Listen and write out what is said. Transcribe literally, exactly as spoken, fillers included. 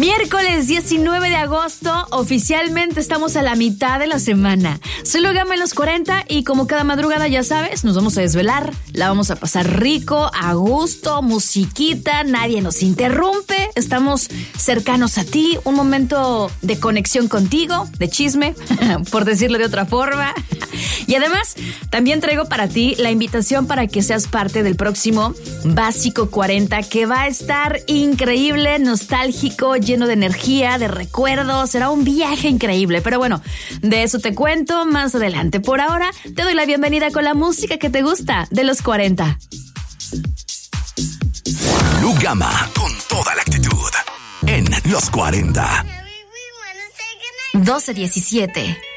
Miércoles diecinueve de agosto, oficialmente estamos a la mitad de la semana. Soy Lu Gama en los cuarenta y como cada madrugada ya sabes, nos vamos a desvelar, la vamos a pasar rico, a gusto, musiquita, nadie nos interrumpe, estamos cercanos a ti, un momento de conexión contigo, de chisme, por decirlo de otra forma. Y además, también traigo para ti la invitación para que seas parte del próximo Básico cuarenta, que va a estar increíble, nostálgico, lleno de energía, de recuerdos. Será un viaje increíble. Pero bueno, de eso te cuento más adelante. Por ahora, te doy la bienvenida con la música que te gusta de los cuarenta. Lu Gama, con toda la actitud, en los cuarenta. doce diecisiete.